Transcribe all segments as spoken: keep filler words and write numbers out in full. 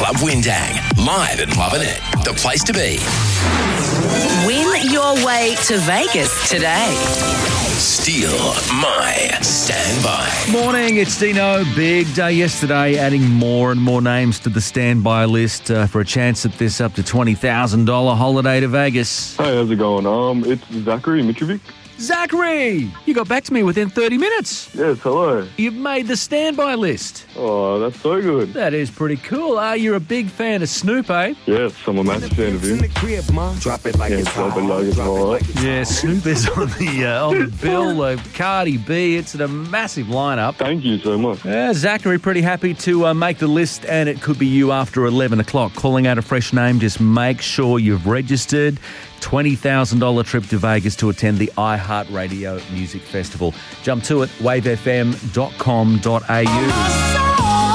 Club Windang, live and loving it. The place to be. Win your way to Vegas today. Steal my standby. Morning, it's Dino. Big day yesterday, adding more and more names to the standby list uh, for a chance at this up to twenty thousand dollars holiday to Vegas. Hey, how's it going? Um, it's Zachary Mitrovic. Zachary, you got back to me within thirty minutes. Yes, hello. You've made the standby list. Oh, that's so good. That is pretty cool. Uh, you're a big fan of Snoop, eh? Yes, I'm a massive fan of him. Drop it like Yeah, it's drop it hot. like it's Drop it hot. like it's Yeah, hot. Snoop is on the uh, on the bill. Uh, Cardi B, it's a massive lineup. Thank you so much. Yeah, Zachary, pretty happy to uh, make the list, and it could be you after eleven o'clock. Calling out a fresh name, just make sure you've registered. twenty thousand dollars trip to Vegas to attend the iHeartRadio Music Festival. Jump to it, wave f m dot com dot a u.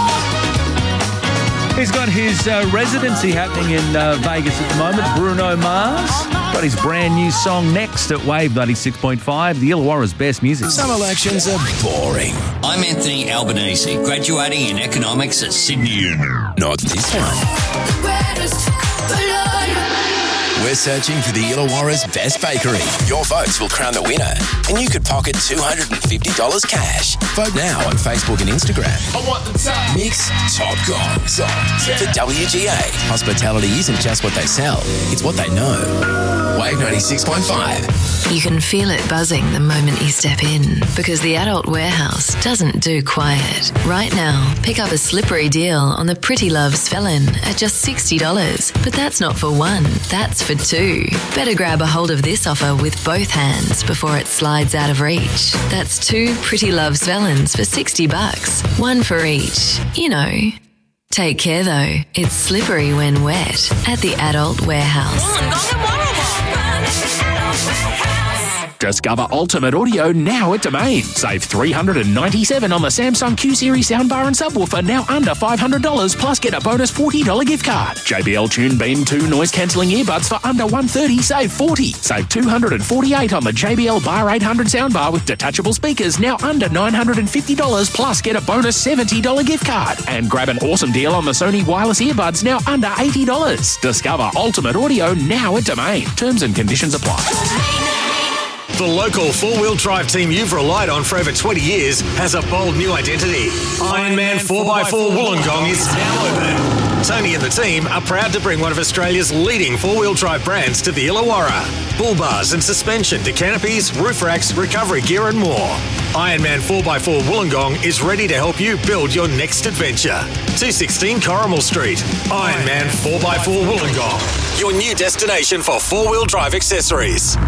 He's got his uh, residency happening in uh, Vegas at the moment. Bruno Mars got his brand new song next at Wave ninety-six point five, the Illawarra's best music. Some elections are Boring. I'm Anthony Albanese, graduating in economics at Sydney Uni. Not this one. We're searching for the Illawarra's best bakery. Your votes will crown the winner, and you could pocket two hundred fifty dollars cash. Vote now on Facebook and Instagram. I want the top. Mix Top Gongs for W G A. Hospitality isn't just what they sell, it's what they know. Wave ninety-six point five. You can feel it buzzing the moment you step in, because the Adult Warehouse doesn't do quiet. Right now, pick up a slippery deal on the Pretty Loves Felon at just sixty dollars. But that's not for one, that's for two. Better grab a hold of this offer with both hands before it slides out of reach. That's two Pretty Loves Felons for sixty bucks, one for each. You know. Take care though, it's slippery when wet at the Adult Warehouse. Discover Ultimate Audio now at Domain. Save three hundred ninety-seven dollars on the Samsung Q-Series soundbar and subwoofer, now under five hundred dollars, plus get a bonus forty dollars gift card. J B L Tune Beam two noise-cancelling earbuds for under one hundred thirty dollars, save forty dollars. Save two hundred forty-eight dollars on the J B L Bar eight hundred soundbar with detachable speakers, now under nine hundred fifty dollars, plus get a bonus seventy dollars gift card. And grab an awesome deal on the Sony wireless earbuds, now under eighty dollars. Discover Ultimate Audio now at Domain. Terms and conditions apply. The local four-wheel drive team you've relied on for over twenty years has a bold new identity. Ironman four by four Wollongong is now open. Tony and the team are proud to bring one of Australia's leading four-wheel drive brands to the Illawarra. Bull bars and suspension to canopies, roof racks, recovery gear and more. Ironman four by four Wollongong is ready to help you build your next adventure. two sixteen Corrimal Street. Ironman four by four Wollongong, your new destination for four-wheel drive accessories.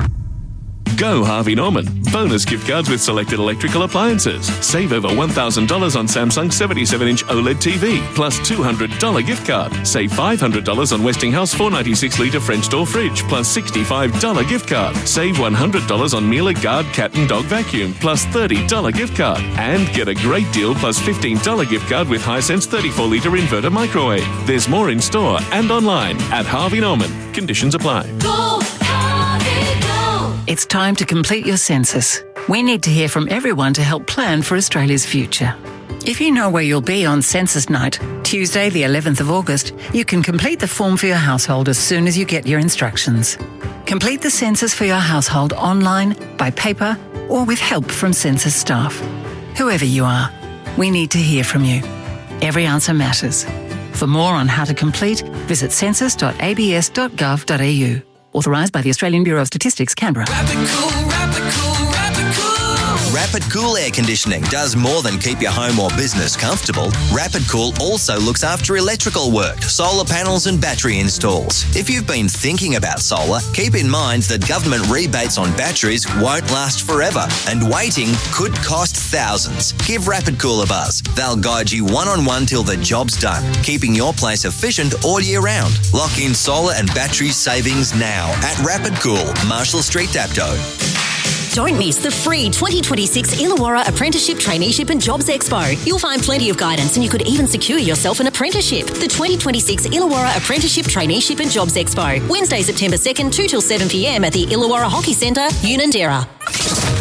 Go Harvey Norman. Bonus gift cards with selected electrical appliances. Save over one thousand dollars on Samsung seventy-seven inch OLED T V, plus two hundred dollars gift card. Save five hundred dollars on Westinghouse four ninety-six litre French door fridge, plus sixty-five dollars gift card. Save one hundred dollars on Miele Guard cat and dog vacuum, plus thirty dollars gift card. And get a great deal plus fifteen dollars gift card with Hisense thirty-four litre inverter microwave. There's more in store and online at Harvey Norman. Conditions apply. Go, Harvey, go. It's time to complete your census. We need to hear from everyone to help plan for Australia's future. If you know where you'll be on census night, Tuesday the eleventh of August, you can complete the form for your household as soon as you get your instructions. Complete the census for your household online, by paper, or with help from census staff. Whoever you are, we need to hear from you. Every answer matters. For more on how to complete, visit census dot a b s dot gov dot a u. Authorised by the Australian Bureau of Statistics, Canberra. Rapid Cool, Rapid Cool, Rapid Cool. Rapid Cool Air Conditioning does more than keep your home or business comfortable. Rapid Cool also looks after electrical work, solar panels and battery installs. If you've been thinking about solar, keep in mind that government rebates on batteries won't last forever, and waiting could cost thousands. Give Rapid Cool a buzz. They'll guide you one-on-one till the job's done, keeping your place efficient all year round. Lock in solar and battery savings now at Rapid Cool, Marshall Street, Dapto. Don't miss the free twenty twenty-six Illawarra Apprenticeship, Traineeship and Jobs Expo. You'll find plenty of guidance and you could even secure yourself an apprenticeship. The twenty twenty-six Illawarra Apprenticeship, Traineeship and Jobs Expo. Wednesday, September second, two till seven p m at the Illawarra Hockey Centre, Unanderra.